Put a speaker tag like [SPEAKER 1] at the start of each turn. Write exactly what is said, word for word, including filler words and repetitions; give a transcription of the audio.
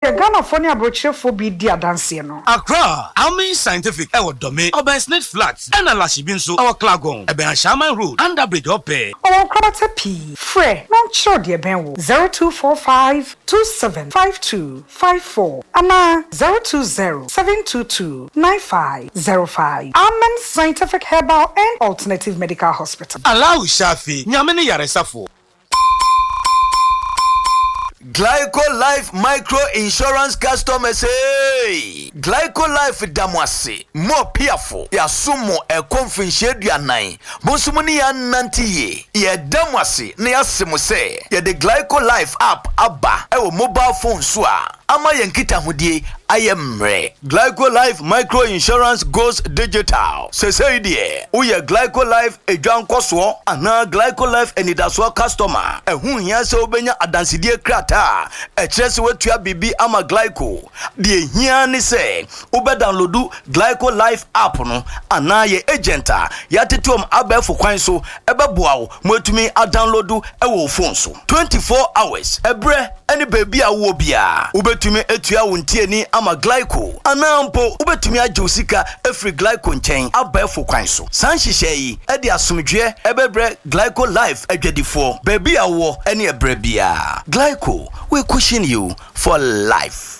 [SPEAKER 1] the Ghana Phone Abrochire for be dear dancing.
[SPEAKER 2] Accra, Army Scientific, our domain, Urban Snake Flats, and a Lashibinso, our Clagon, a Ben Shaman Road, Underbridge Ope.
[SPEAKER 1] Our Kramata P. Fre, non sure dear Benwo, zero two four five two seven five two five four, Anna zero two zero seven two two nine five zero five. Amen Scientific Herbal and Alternative Medical Hospital.
[SPEAKER 2] Allow Shafi, Yamini Yaresafo.
[SPEAKER 3] Glyco Life Micro Insurance Customers, hey! Glyco Life Damwase, more piafo, ya sumo e konfinche duanai, monsumuni ya nantiye, ye Damwase, ne ya simuse, ye de Glyco Life app abba, ewo mobile phone swa, ama yankita hudie, ayemre. Glyco Life Micro Insurance goes digital. Sese die, uye Glyco Life ejuan koswo, ana Glyco Life enidaswa customer, e hun hiase obenya adansidie krata. E chese wetua bibi ama Glyco. Die hia ni se, ube downloadu Glyco Life app no, ana ye agenta, ya tituom abefo kwanso, ebe buawo, mwetumi a downloadu ewo phone so. twenty-four hours, ebre, eni baby a wobia. Ube tumi etua wuntie ni ama Glyco. Anampo, ube tumi a josika efri Glyco nchen, abefo kwanso. Sanshisheyi, edi asumdwe, ebebre Glyco Life ejwedifo. Baby a wo, eni ebre bia. Glyco, we cushion you for life.